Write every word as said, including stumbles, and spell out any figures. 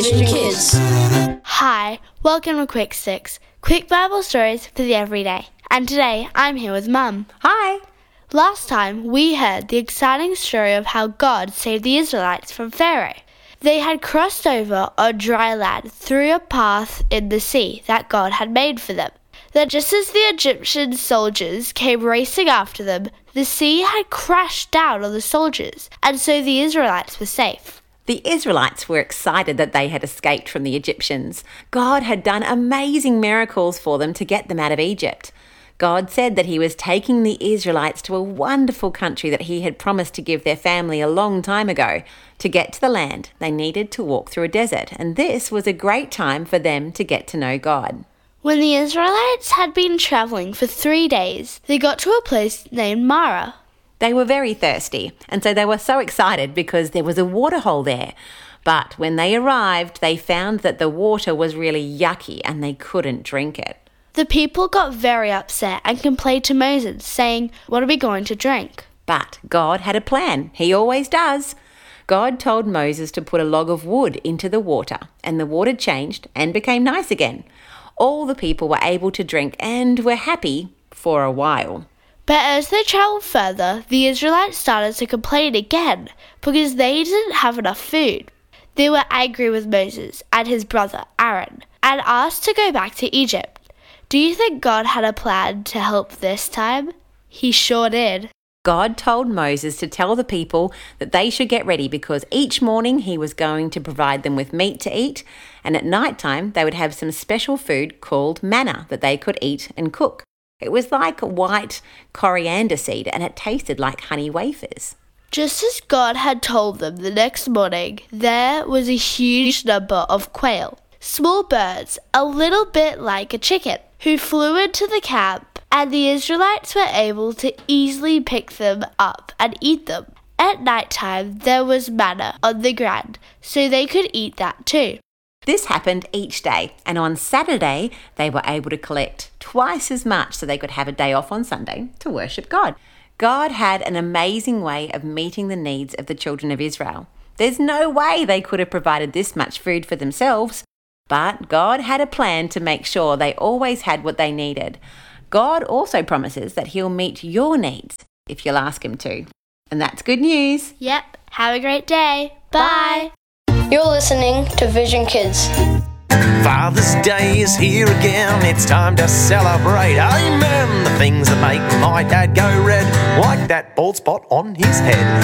Vision Kids. Hi, welcome to Quick Six, quick Bible stories for the everyday. And today I'm here with Mum. Hi. Last time we heard the exciting story of how God saved the Israelites from Pharaoh. They had crossed over on dry land through a path in the sea that God had made for them. Then just as the Egyptian soldiers came racing after them, the sea had crashed down on the soldiers, and so the Israelites were safe. The Israelites were excited that they had escaped from the Egyptians. God had done amazing miracles for them to get them out of Egypt. God said that he was taking the Israelites to a wonderful country that he had promised to give their family a long time ago. To get to the land, they needed to walk through a desert, and this was a great time for them to get to know God. When the Israelites had been travelling for three days, they got to a place named Marah. They were very thirsty, and so they were so excited because there was a waterhole there. But when they arrived, they found that the water was really yucky and they couldn't drink it. The people got very upset and complained to Moses, saying, "What are we going to drink?" But God had a plan. He always does. God told Moses to put a log of wood into the water, and the water changed and became nice again. All the people were able to drink and were happy for a while. But as they travelled further, the Israelites started to complain again because they didn't have enough food. They were angry with Moses and his brother Aaron and asked to go back to Egypt. Do you think God had a plan to help this time? He sure did. God told Moses to tell the people that they should get ready because each morning he was going to provide them with meat to eat, and at night time they would have some special food called manna that they could eat and cook. It was like white coriander seed and it tasted like honey wafers. Just as God had told them, the next morning there was a huge number of quail, small birds, a little bit like a chicken, who flew into the camp, and the Israelites were able to easily pick them up and eat them. At night time there was manna on the ground, so they could eat that too. This happened each day, and on Saturday they were able to collect twice as much so they could have a day off on Sunday to worship God. God had an amazing way of meeting the needs of the children of Israel. There's no way they could have provided this much food for themselves, but God had a plan to make sure they always had what they needed. God also promises that he'll meet your needs if you'll ask him to. And that's good news. Yep, have a great day. Bye. You're listening to Vision Kids. Father's Day is here again, it's time to celebrate, amen. The things that make my dad go red, like that bald spot on his head.